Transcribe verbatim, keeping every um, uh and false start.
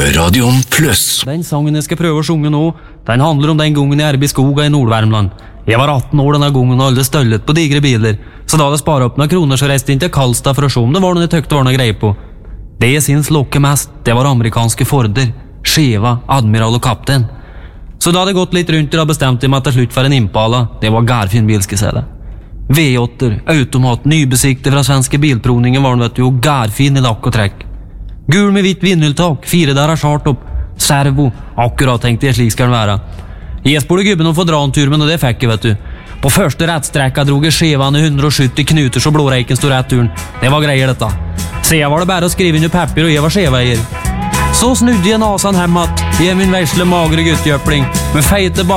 Radion Plus. Den sangen jeg skal prøve å sjunge nå, den handler om den gangen jeg arbeid i skoga i Nord-Värmland. Jeg var atten år denne gangen og alle støllet på digre biler, så da hadde jeg sparet opp noen kroner så reiste inn til Karlstad for å se om det var noe jeg tøkte var noe greie på. Det jeg synes lokke mest, det var amerikanske Forder, Cheva, Admiral og Kaptein. Så da hadde jeg gått litt rundt og bestemt meg til slutt for en Impala. Det var gærfin bil, skal jeg si det. V åtte, automat, nybesikte fra svenske bilprovningen var den, vet du, og gærfin i lakk og trekk. Gul med hvitt vindhjultak, fire der har skjart opp, servo, akkurat tenkte jeg slik skal den være. Jeg spurte gubben om å få dra en tur, men det fikk jeg, vet du. På første rettstrekka drog jeg skjevane hundre og sytti knuter så blåreiken stod rett turen. Det var greier dette. Så jeg var det bare å skrive inn i papir, og jeg var skjeveier. Så snudde jeg nasan hemmat, i min versle magre guttjøpling, med feite